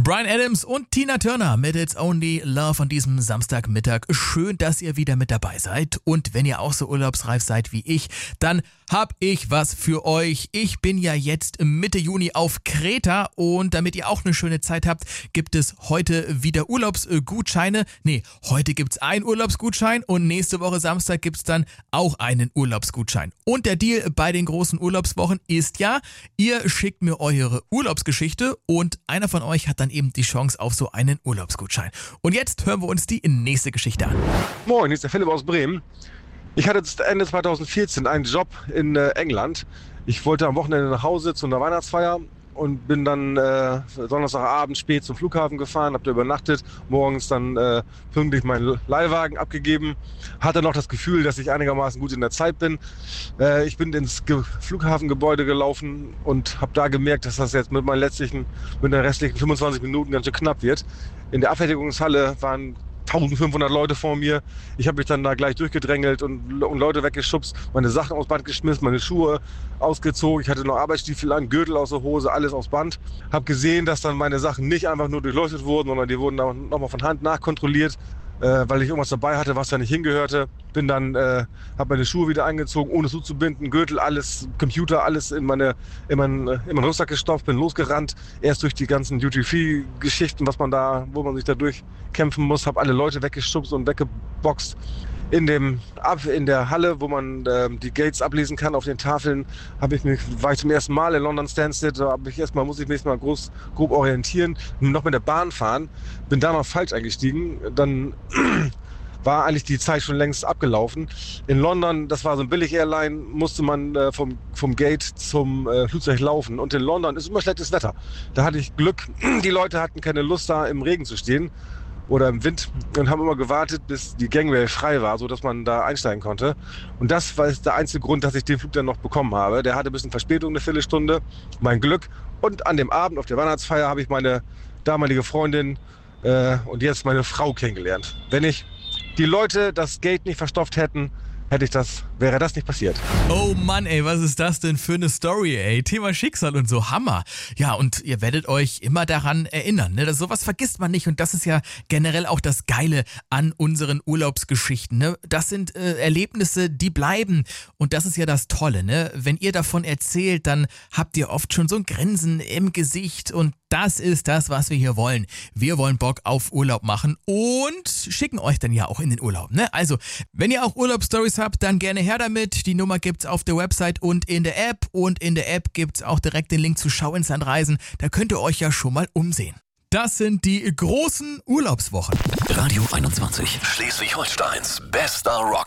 Bryan Adams und Tina Turner mit It's Only Love an diesem Samstagmittag. Schön, dass ihr wieder mit dabei seid. Und wenn ihr auch so urlaubsreif seid wie ich, dann hab ich was für euch. Ich bin ja jetzt Mitte Juni auf Kreta und damit ihr auch eine schöne Zeit habt, gibt es heute wieder Urlaubsgutscheine. Heute gibt's einen Urlaubsgutschein und nächste Woche Samstag gibt's dann auch einen Urlaubsgutschein. Und der Deal bei den großen Urlaubswochen ist ja, ihr schickt mir eure Urlaubsgeschichte und einer von euch hat dann eben die Chance auf so einen Urlaubsgutschein. Und jetzt hören wir uns die nächste Geschichte an. Moin, hier ist der Philipp aus Bremen. Ich hatte Ende 2014 einen Job in England. Ich wollte am Wochenende nach Hause zu einer Weihnachtsfeier und bin dann Donnerstagabend spät zum Flughafen gefahren, habe da übernachtet, morgens dann pünktlich meinen Leihwagen abgegeben. Hatte noch das Gefühl, dass ich einigermaßen gut in der Zeit bin. Ich bin ins Flughafengebäude gelaufen und habe da gemerkt, dass das jetzt mit den restlichen 25 Minuten ganz schön knapp wird. In der Abfertigungshalle waren 1500 Leute vor mir. Ich habe mich dann da gleich durchgedrängelt und Leute weggeschubst, meine Sachen aufs Band geschmissen, meine Schuhe ausgezogen. Ich hatte noch Arbeitsstiefel an, Gürtel aus der Hose, alles aufs Band. Habe gesehen, dass dann meine Sachen nicht einfach nur durchleuchtet wurden, sondern die wurden dann nochmal von Hand nachkontrolliert, weil ich irgendwas dabei hatte, was da nicht hingehörte. Bin dann, habe meine Schuhe wieder angezogen, ohne zuzubinden, Gürtel, alles, Computer, alles in meinen Rucksack gestopft, bin losgerannt. Erst durch die ganzen Duty-Free-Geschichten, wo man sich da durchkämpfen muss, habe alle Leute weggeschubst und weggeboxt. In der Halle, wo man die Gates ablesen kann auf den Tafeln, war ich zum ersten Mal in London Stansted. Da muss ich mich erstmal grob orientieren, noch mit der Bahn fahren. Bin da mal falsch eingestiegen. Dann war eigentlich die Zeit schon längst abgelaufen. In London, das war so ein Billig-Airline, musste man vom Gate zum Flugzeug laufen. Und in London ist immer schlechtes Wetter. Da hatte ich Glück. Die Leute hatten keine Lust, da im Regen zu stehen oder im Wind und haben immer gewartet, bis die Gangway frei war, sodass man da einsteigen konnte. Und das war der einzige Grund, dass ich den Flug dann noch bekommen habe. Der hatte ein bisschen Verspätung, eine Viertelstunde. Mein Glück. Und an dem Abend auf der Weihnachtsfeier habe ich meine damalige Freundin und jetzt meine Frau kennengelernt. Wenn ich die Leute das Gate nicht verstopft hätten, wäre das nicht passiert. Oh Mann, ey, was ist das denn für eine Story, ey? Thema Schicksal und so, Hammer. Ja, und ihr werdet euch immer daran erinnern, ne? Sowas vergisst man nicht und das ist ja generell auch das Geile an unseren Urlaubsgeschichten, ne? Das sind Erlebnisse, die bleiben und das ist ja das Tolle, ne? Wenn ihr davon erzählt, dann habt ihr oft schon so ein Grinsen im Gesicht und das ist das, was wir hier wollen. Wir wollen Bock auf Urlaub machen und schicken euch dann ja auch in den Urlaub, ne? Also, wenn ihr auch Urlaubsstories habt, dann gerne her damit. Die Nummer gibt's auf der Website und in der App. Und in der App gibt's auch direkt den Link zu Schau ins Land reisen. Da könnt ihr euch ja schon mal umsehen. Das sind die großen Urlaubswochen. Radio 21, Schleswig-Holsteins bester Rock.